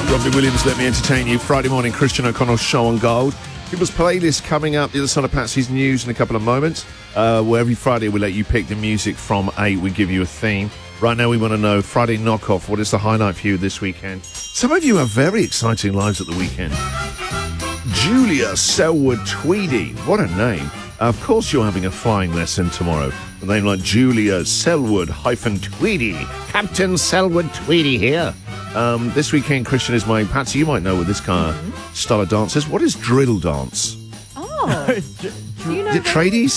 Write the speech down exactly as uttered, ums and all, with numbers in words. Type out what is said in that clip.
Robbie Williams, Let Me Entertain You. Friday morning, Christian O'Connell show on Gold. People's playlist coming up, the other side of Patsy's news in a couple of moments, uh, where every Friday we let you pick the music from eight. We give you a theme. Right now we want to know, Friday knockoff, what is the highlight for you this weekend? Some of you have very exciting lives at the weekend. Julia Selwood Tweedy, what a name. Of course you're having a flying lesson tomorrow. A name like Julia Selwood hyphen Tweedy. Captain Selwood Tweedy here. Um, this weekend, Christian is my... Patsy, you might know what this kind of mm-hmm. style of dance is. What is drill dance? Oh. Do you know is it tradies?